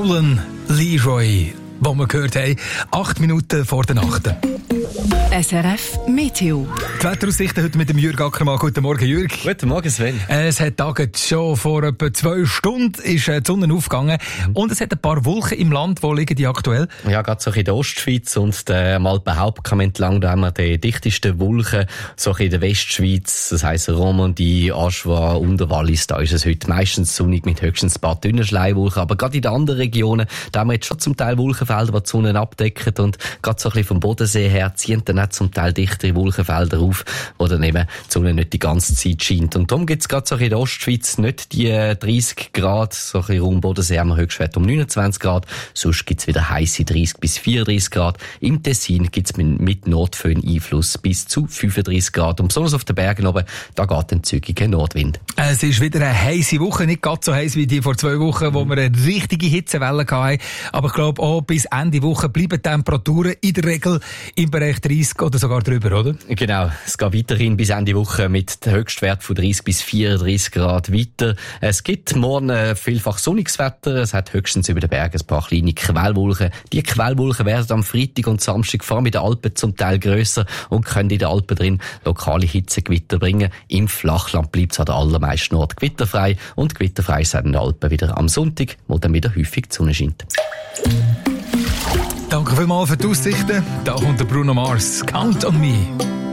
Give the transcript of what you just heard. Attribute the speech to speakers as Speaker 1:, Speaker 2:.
Speaker 1: Nolan Leroy, wo wir gehört haben, 8 Minuten vor der Nacht.
Speaker 2: SRF Meteo.
Speaker 1: Die Wetteraussichten heute mit dem Jürg Ackermann. Guten Morgen, Jürg.
Speaker 3: Guten Morgen, Sven.
Speaker 1: Es hat taget schon vor etwa 2 Stunden ist die Sonne aufgegangen und es hat ein paar Wolken im Land. Wo liegen die aktuell?
Speaker 3: Ja, gerade so in der Ostschweiz und am Alpenhauptkamm entlang, da haben wir die dichtesten Wolken, so in der Westschweiz, das heisst Romandie, Aschwa, Unterwallis, da ist es heute meistens sonnig mit höchstens ein paar dünnen Schleiwolken, aber gerade in den anderen Regionen, da haben wir jetzt schon zum Teil Wolkenfelder, die die Sonne abdecken und gerade so ein bisschen vom Bodensee her ziehen dann auch zum Teil dichtere Wolkenfelder auf, wo dann eben die Sonne nicht die ganze Zeit scheint. Und darum gibt es gerade so in der Ostschweiz nicht die 30 Grad, so ein bisschen Raum Bodensee haben wir Höchstwert um 29 Grad, sonst gibt es wieder heisse 30 bis 34 Grad. Im Tessin gibt es mit Nordföhn-Einfluss bis zu 35 Grad. Und besonders auf den Bergen oben, da geht ein zügiger Nordwind.
Speaker 1: Es ist wieder eine heisse Woche, nicht ganz so heiß wie die vor 2 Wochen, wo wir eine richtige Hitzewelle hatten. Aber ich glaube, auch bis Ende Woche bleiben Temperaturen in der Regel im Bereich 30 oder sogar drüber, oder?
Speaker 3: Genau, es geht weiterhin bis Ende Woche mit dem Höchstwert von 30 bis 34 Grad weiter. Es gibt morgen vielfach sonniges Wetter, es hat höchstens über den Bergen ein paar kleine Quellwolken. Die Quellwolken werden am Freitag und Samstag vor allem in den Alpen zum Teil grösser und können in den Alpen drin lokale Hitzegewitter bringen. Im Flachland bleibt es an den allermeisten Orten gewitterfrei und gewitterfrei sind in den Alpen wieder am Sonntag, wo dann wieder häufig die Sonne scheint.
Speaker 1: Danke vielmals für die Aussichten. Da kommt der Bruno Mars. Count on me.